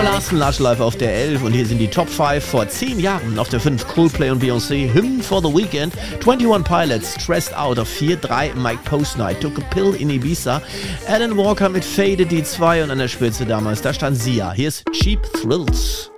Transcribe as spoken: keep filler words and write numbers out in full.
Larson, Large Life auf der elf und hier sind die Top fünf vor zehn Jahren. Auf der fünf Coldplay und Beyoncé, Hymn for the Weekend. einundzwanzig Pilots, Stressed Out auf vier. drei Mike Postnight, Took a Pill in Ibiza. Alan Walker mit Faded, die zwei und an der Spitze damals, da stand Sia. Hier ist Cheap Thrills.